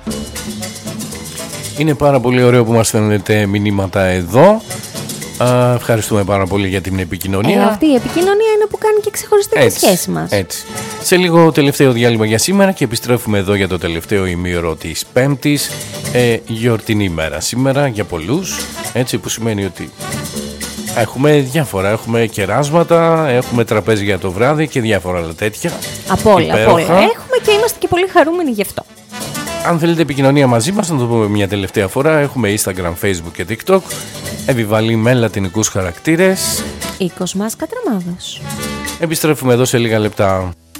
Είναι πάρα πολύ ωραίο που μας στέλνετε μηνύματα εδώ. Ευχαριστούμε πάρα πολύ για την επικοινωνία. Αυτή η επικοινωνία είναι που κάνει και ξεχωριστή τη σχέση μας. Έτσι. Σε λίγο τελευταίο διάλειμμα για σήμερα και επιστρέφουμε εδώ για το τελευταίο ημίωρο της Πέμπτης. Γιορτινή μέρα σήμερα για πολλούς. Έτσι, που σημαίνει ότι έχουμε διάφορα. Έχουμε κεράσματα, έχουμε τραπέζι για το βράδυ και διάφορα άλλα τέτοια. Από όλα. Έχουμε και είμαστε και πολύ χαρούμενοι γι' αυτό. Αν θέλετε επικοινωνία μαζί μας, να το πούμε μια τελευταία φορά, έχουμε Instagram, Facebook και TikTok. Επιβαλή με λατινικούς χαρακτήρες. Οίκος μας Κατραμάδος. Επιστρέφουμε εδώ σε λίγα λεπτά.